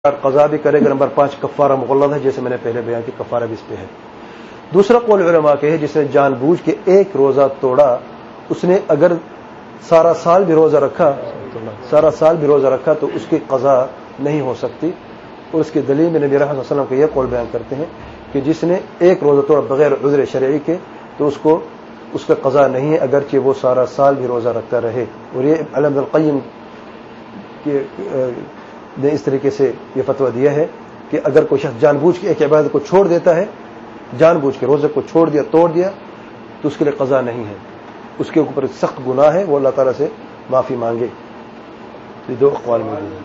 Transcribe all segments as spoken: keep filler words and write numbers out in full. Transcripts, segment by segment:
قضا بھی کرے گا. نمبر پانچ کفارہ مغلظ ہے، جیسے میں نے پہلے بیان کی کفارہ بھی اس پہ ہے. دوسرا قول علماء کے ہے جس نے جان بوجھ کے ایک روزہ توڑا، اس نے اگر سارا سال بھی روزہ رکھا سارا سال بھی روزہ رکھا تو اس کی قضا نہیں ہو سکتی. اور اس کی دلیل میں نبی رحمۃ اللہ علیہ وسلم کو یہ قول بیان کرتے ہیں کہ جس نے ایک روزہ توڑا بغیر عذر شرعی کے تو اس کو اس کا قضا نہیں ہے، اگرچہ وہ سارا سال بھی روزہ رکھتا رہے. اور یہ علامہ ابن القیم کے نے اس طریقے سے یہ فتویٰ دیا ہے کہ اگر کوئی شخص جان بوجھ کے ایک عبادت کو چھوڑ دیتا ہے، جان بوجھ کے روزے کو چھوڑ دیا توڑ دیا تو اس کے لیے قضا نہیں ہے، اس کے اوپر سخت گناہ ہے، وہ اللہ تعالیٰ سے معافی مانگے. یہ دو اقوال میں ہیں.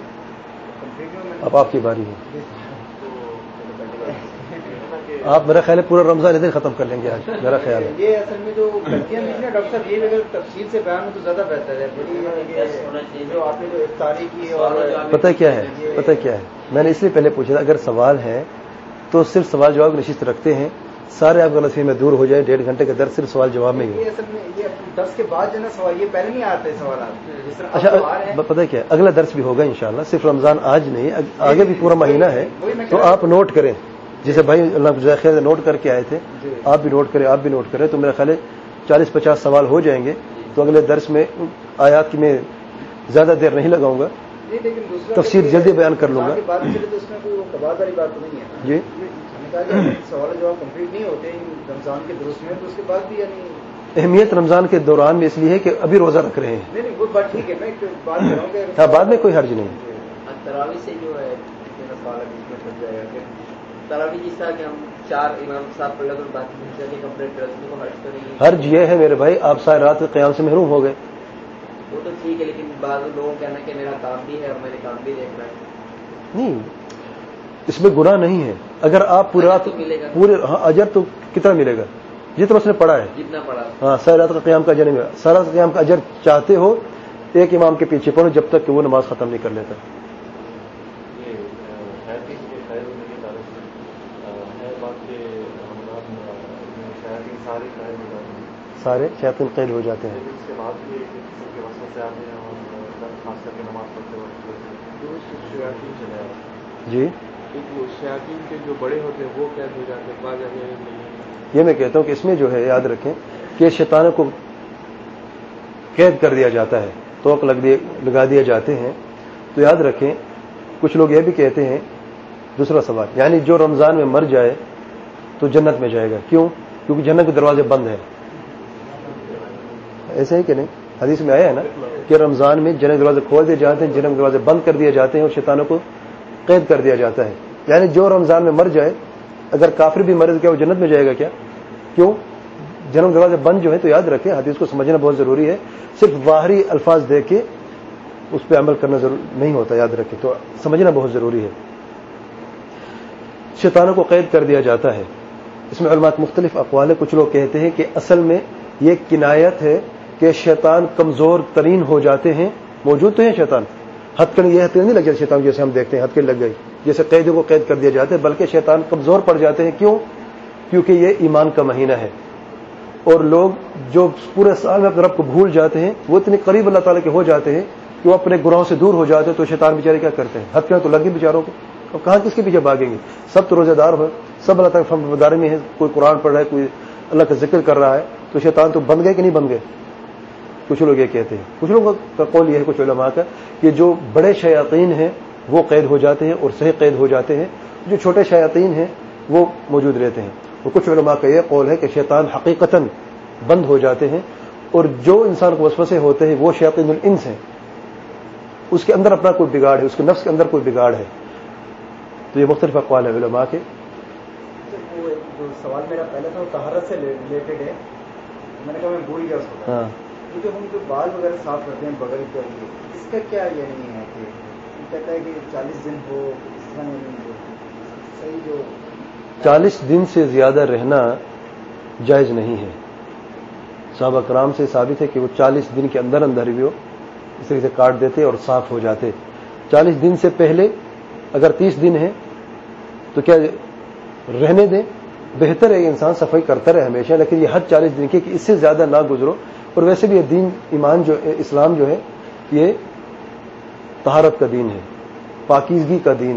اب آپ کی باری ہے. آپ میرا خیال ہے پورا رمضان ادھر ختم کر لیں گے آج، میرا خیال ہے. یہ اصل میں جو غلطیاں نہیں نا ڈاکٹر صاحب، یہ اگر تفصیل سے بیان ہو تو زیادہ بہتر ہے. جو آپ نے جو افطاری کی اور پتہ کیا ہے پتہ کیا ہے میں نے اس لیے پہلے پوچھا تھا اگر سوال ہے تو صرف سوال جواب نشست رکھتے ہیں، سارے آپ غلط فہمی میں دور ہو جائے. ڈیڑھ گھنٹے کا درس صرف سوال جواب میں ہی. یہ اصل میں یہ درس کے بعد جو نا سوال یہ پہلے نہیں آتے سوالات جس طرح. اچھا پتہ کیا ہے اگلا درس بھی ہوگا انشاءاللہ، صرف رمضان آج نہیں، آگے بھی پورا مہینہ ہے، تو آپ نوٹ کریں. جیسے بھائی اللہ کو جزائے خیر نوٹ کر کے آئے تھے، آپ بھی نوٹ کریں آپ بھی نوٹ کریں، تو میرا خیال ہے چالیس پچاس سوال ہو جائیں گے. تو اگلے درس میں آیات کی میں زیادہ دیر نہیں لگاؤں گا، تفسیر جلدی بیان کر لوں گا. جی سوال جواب کمپلیٹ نہیں ہوتے رمضان کے درست میں، تو اس کے بعد بھی یعنی اہمیت رمضان کے دوران میں اس لیے ہے کہ ابھی روزہ رکھ رہے ہیں. نہیں نہیں وہ بات ٹھیک ہے، میں بات کر رہا ہوں کہ ہاں بعد میں کوئی حرج نہیں. تراویح سے جو ہے سوال بیچ میں پھنس جائے گا کہ تراویح جس طرح کہ ہم چار امام صاحب پڑھ لیں اور باقی کے کمپلیٹ کرتے کو حرج کریں. حرج یہ ہے میرے بھائی آپ ساری رات کے قیام سے محروم ہو گئے. وہ تو ٹھیک ہے، لیکن بعض لوگوں کا کہنا کہ میرا کام بھی ہے اور میں نے کام بھی دیکھنا ہے. نہیں اس میں گناہ نہیں ہے. اگر آپ پورا رات پورے ہاں اجر تو کتنا ملے گا جتنا اس نے پڑھا ہے، جتنا پڑھا. ہاں ساری رات کا قیام کا اجر نہیں ملے. ساری رات کا قیام کا اجر چاہتے ہو ایک امام کے پیچھے پڑھو جب تک کہ وہ نماز ختم نہیں کر لیتا. سارے شیاطین قید ہو جاتے ہیں. جی شیاطین کے جو بڑے ہوتے ہیں وہ قید ہو جاتے ہیں. یہ میں کہتا ہوں کہ اس میں جو ہے یاد رکھیں کہ شیطانوں کو قید کر دیا جاتا ہے، توق لگا دیا جاتے ہیں. تو یاد رکھیں کچھ لوگ یہ بھی کہتے ہیں دوسرا سوال، یعنی جو رمضان میں مر جائے تو جنت میں جائے گا. کیوں؟ کیونکہ جنت کے دروازے بند ہیں. ایسے ہی کہ نہیں؟ حدیث میں آیا ہے نا کہ رمضان میں جنت کے دروازے کھول دیے جاتے ہیں، جنت کے دروازے بند کر دیے جاتے ہیں اور شیطانوں کو قید کر دیا جاتا ہے. یعنی جو رمضان میں مر جائے، اگر کافر بھی مرے تو کیا وہ جنت میں جائے گا کیا؟ کیوں؟ جنت کے دروازے بند جو ہے. تو یاد رکھیں حدیث کو سمجھنا بہت ضروری ہے. صرف ظاہری الفاظ دے کے اس پہ عمل کرنا ضرور نہیں ہوتا، یاد رکھیں. تو سمجھنا بہت ضروری ہے. شیطانوں کو قید کر دیا جاتا ہے. اس میں علماء مختلف اقوال ہیں. کچھ لوگ کہتے ہیں کہ اصل میں یہ کنایت ہے کہ شیطان کمزور ترین ہو جاتے ہیں. موجود تو ہیں شیطان، ہتھکڑی یہ ہتھکڑی نہیں لگ جاتی شیطان جیسے ہم دیکھتے ہیں ہتھکڑی لگ گئی جیسے قیدیوں کو قید کر دیا جاتا ہے، بلکہ شیطان کمزور پڑ جاتے ہیں. کیوں؟ کیونکہ یہ ایمان کا مہینہ ہے اور لوگ جو پورے سال میں اپنے رب کو بھول جاتے ہیں وہ اتنے قریب اللہ تعالیٰ کے ہو جاتے ہیں کہ وہ اپنے گناہوں سے دور ہو جاتے ہیں. تو شیطان بیچارے کیا کرتے ہیں؟ ہتھکڑیاں تو لگی بیچاروں کو، اب کہاں کس کے پیچھے بھاگیں گے؟ سب تو روزے دار ہو، سب اللہ تعالیٰ کی فرمانبرداری میں ہے. کوئی قرآن پڑھ رہا ہے، کوئی اللہ کا ذکر کر رہا ہے. تو شیطان تو بن گئے کہ نہیں بن گئے؟ کچھ لوگ یہ کہتے ہیں. کچھ لوگوں کا قول یہ ہے کچھ علماء کا کہ جو بڑے شیاطین ہیں وہ قید ہو جاتے ہیں اور صحیح قید ہو جاتے ہیں، جو چھوٹے شیاطین ہیں وہ موجود رہتے ہیں. اور کچھ علماء کا یہ قول ہے کہ شیطان حقیقتاً بند ہو جاتے ہیں اور جو انسان کو وسوسے ہوتے ہیں وہ شیاطین الانس ہیں. اس کے اندر اپنا کوئی بگاڑ ہے، اس کے نفس کے اندر کوئی بگاڑ ہے. تو یہ مختلف اقوال ہے علماء کے. جو سوال میرا پہلا تھا وہ طہارت سے ریلیٹڈ ہے، میں نے کہا میں بھول گیا اس کو. ہاں جو ہم جو بال وغیرہ صاف کرتے ہیں بغل کے لیے، اس کا کیا یہ نہیں ہے کہ کہتا ہے کہ چالیس دن ہو اس طرح نہیں ہو صحیح؟ جو چالیس دن سے زیادہ رہنا جائز نہیں ہے. صحابہ کرام سے ثابت ہے کہ وہ چالیس دن کے اندر اندر بھی وہ اس طریقے سے کاٹ دیتے اور صاف ہو جاتے. چالیس دن سے پہلے اگر تیس دن ہے تو کیا رہنے دیں، بہتر ہے انسان صفائی کرتا رہے ہمیشہ، لیکن یہ حد چالیس دن کی کہ اس سے زیادہ نہ گزرو. اور ویسے بھی یہ دین ایمان جو اسلام جو ہے یہ طہارت کا دین ہے. پاکیزگی کا دین